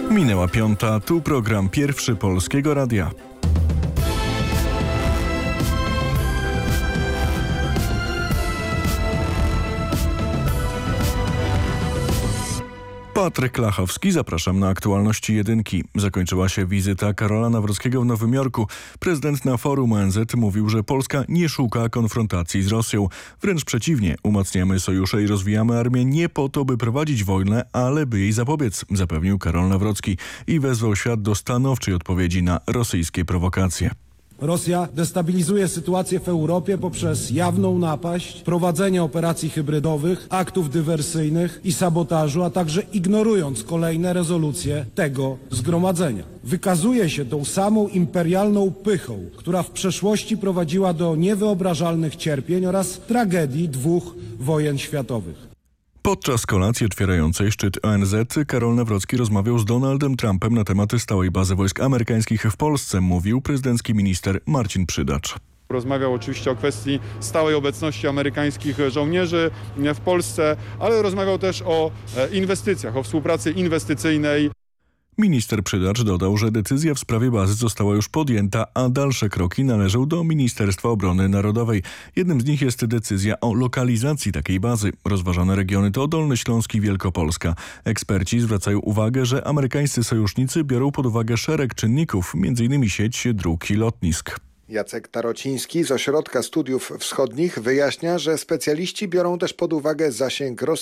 Minęła 5:00, tu program Pierwszy Polskiego Radia. Patryk Lachowski, zapraszam na aktualności jedynki. Zakończyła się wizyta Karola Nawrockiego w Nowym Jorku. Prezydent na forum ONZ mówił, że Polska nie szuka konfrontacji z Rosją. Wręcz przeciwnie, umacniamy sojusze i rozwijamy armię nie po to, by prowadzić wojnę, ale by jej zapobiec, zapewnił Karol Nawrocki i wezwał świat do stanowczej odpowiedzi na rosyjskie prowokacje. Rosja destabilizuje sytuację w Europie poprzez jawną napaść, prowadzenie operacji hybrydowych, aktów dywersyjnych i sabotażu, a także ignorując kolejne rezolucje tego zgromadzenia. Wykazuje się tą samą imperialną pychą, która w przeszłości prowadziła do niewyobrażalnych cierpień oraz tragedii 2 wojen światowych. Podczas kolacji otwierającej szczyt ONZ Karol Nawrocki rozmawiał z Donaldem Trumpem na tematy stałej bazy wojsk amerykańskich w Polsce, mówił prezydencki minister Marcin Przydacz. Rozmawiał oczywiście o kwestii stałej obecności amerykańskich żołnierzy w Polsce, ale rozmawiał też o inwestycjach, o współpracy inwestycyjnej. Minister Przydacz dodał, że decyzja w sprawie bazy została już podjęta, a dalsze kroki należą do Ministerstwa Obrony Narodowej. Jednym z nich jest decyzja o lokalizacji takiej bazy. Rozważane regiony to Dolny Śląsk i Wielkopolska. Eksperci zwracają uwagę, że amerykańscy sojusznicy biorą pod uwagę szereg czynników, m.in. sieć dróg i lotnisk. Jacek Tarociński z Ośrodka Studiów Wschodnich wyjaśnia, że specjaliści biorą też pod uwagę zasięg